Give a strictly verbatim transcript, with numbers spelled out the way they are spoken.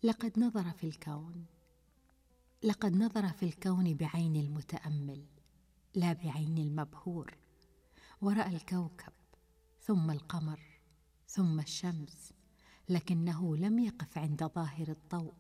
لقد نظر في الكون لقد نظر في الكون بعين المتأمل لا بعين المبهور، ورأى الكوكب ثم القمر ثم الشمس، لكنه لم يقف عند ظاهر الضوء